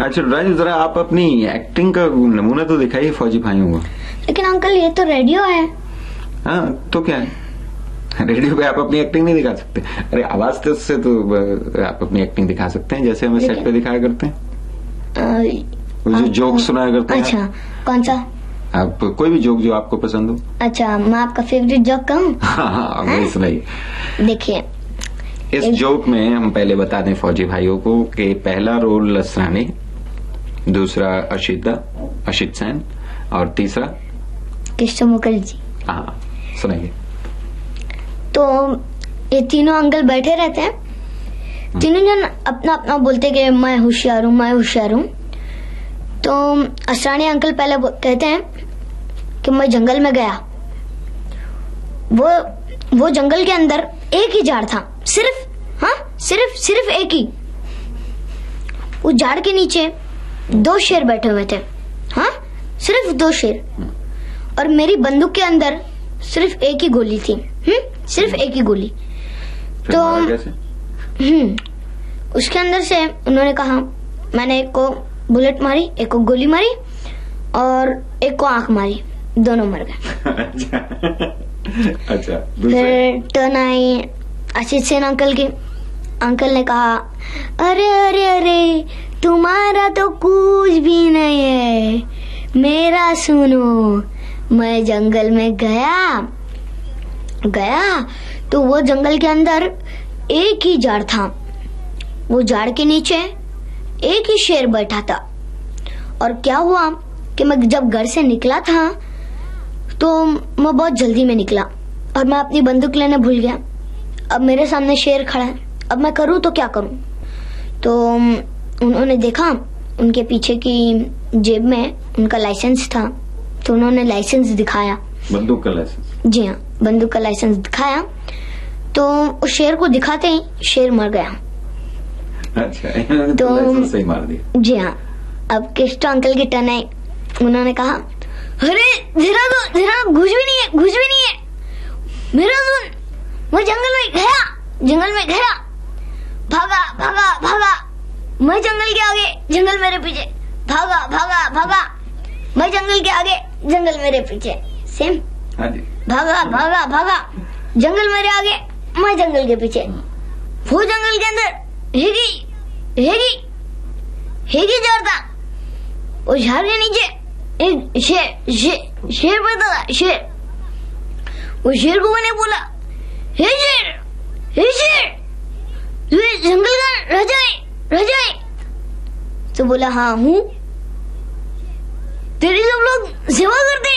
अच्छा राजू, जरा आप अपनी एक्टिंग का नमूना तो दिखाइए फौजी भाइयों को। लेकिन अंकल ये तो रेडियो है। हाँ तो क्या है, रेडियो पे आप अपनी एक्टिंग नहीं दिखा सकते? अरे आवाज तो उससे तो आप अपनी एक्टिंग दिखा सकते हैं, जैसे हमें सेट पे दिखाया करते हैं, वो जो जोक सुनाया करते हैं। अच्छा कौन सा? आप कोई भी जोक जो आपको पसंद हो। अच्छा मैं आपका फेवरेट जोक कहूँ? हाँ वही सुनाइए। देखिए इस जोक में हम पहले बता दें फौजी भाइयों को कि पहला रोल लसरा ने, दूसरा अशित सेन और तीसरा कृष्ण मुखर्जी। हाँ सुनाइए। तो ये तीनों अंकल बैठे रहते हैं, तीनों जन अपना अपना बोलते कि मैं होशियार हूँ, मैं होशियार हूँ। तो असरानी अंकल पहले कहते हैं कि मैं जंगल में गया, वो जंगल के अंदर एक ही झाड़ था, सिर्फ एक ही। उस झाड़ के नीचे 2 शेर बैठे हुए थे, हाँ सिर्फ 2 शेर, और मेरी बंदूक के अंदर सिर्फ एक ही गोली थी, सिर्फ एक ही गोली। तो उसके अंदर से उन्होंने कहा, मैंने एक को बुलेट मारी, एक को गोली मारी और एक को आंख मारी, दोनों मर गए। अच्छा फिर turn I Ashit Sen uncle की। अंकल ने कहा, अरे अरे अरे तुम्हारा तो कुछ भी नहीं है, मेरा सुनो। मैं जंगल में गया तो वो जंगल के अंदर एक ही झाड़ था, वो झाड़ के नीचे एक ही शेर बैठा था। और क्या हुआ कि मैं जब घर से निकला था तो मैं बहुत जल्दी में निकला और मैं अपनी बंदूक लेने भूल गया। अब मेरे सामने शेर खड़ा है, अब मैं करूँ तो क्या करूँ? तो उन्होंने देखा उनके पीछे की जेब में उनका लाइसेंस था, तो उन्होंने लाइसेंस दिखाया, बंदूक का लाइसेंस। जी हाँ, बंदूक का लाइसेंस दिखाया। तो उस शेर को दिखाते ही शेर मर गया। अच्छा तो लाइसेंस सही मार दिया। जी हाँ। अब कृष्ण अंकल की टर्न आई। उन्होंने कहा, अरे जरा घुस भी नहीं है, मेरा सुन। मैं जंगल में गया, भागा। मैं जंगल के आगे, जंगल मेरे पीछे, भागा। मैं जंगल के आगे, जंगल मेरे पीछे, सेम। हाँ जी। भागा, जंगल मेरे आगे, मैं जंगल के पीछे। वो जंगल के अंदर हेगी झाड़ था, वो झाड़ के नीचे एक शेर बैठा था, शेर। वो शेर को मैंने बोला, हे शेर तू जंगल का राजा है? तो बोला, हाँ हूँ। तेरी सब लोग सेवा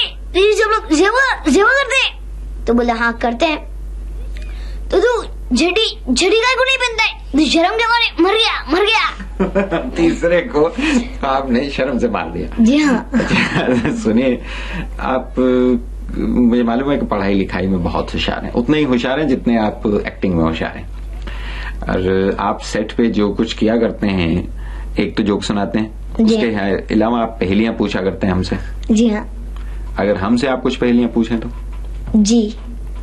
करते? तो बोला, हाँ करते हैं। तो तू झड़ी काय को नहीं पहनता है? तू शर्म के मारे मर गया। तीसरे को आपने शर्म से मार दिया। जी हाँ। सुनिए, आप, मुझे मालूम है कि पढ़ाई लिखाई में बहुत होशियार हैं, उतने ही होशियार हैं जितने आप एक्टिंग में होशियार हैं। और आप सेट पे जो कुछ किया करते हैं, एक तो जोक सुनाते हैं, उसके अलावा आप पहेलियां पूछा करते हैं हमसे। जी हाँ। अगर हमसे आप कुछ पहेलियां पूछें तो? जी।